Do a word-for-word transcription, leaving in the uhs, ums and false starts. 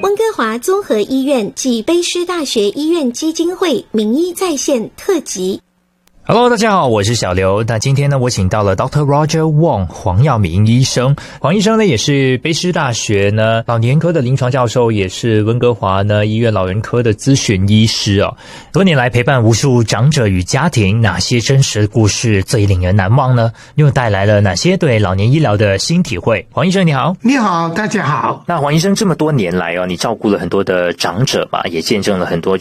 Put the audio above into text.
温哥华综合医院暨卑诗大学医院基金会名医在线特辑。 Hello， 大家好，我是小刘。那今天呢，我请到了 doctor Roger Wong 黄耀明医生。黄医生呢，也是卑诗大学呢老年科的临床教授，也是温哥华呢医院老人科的咨询医师哦。多年来陪伴无数长者与家庭，哪些真实的故事最令人难忘呢？又带来了哪些对老年医疗的新体会？黄医生你好。 你好，大家好。 那黄医生这么多年来哦，你照顾了很多的长者吧，也见证了很多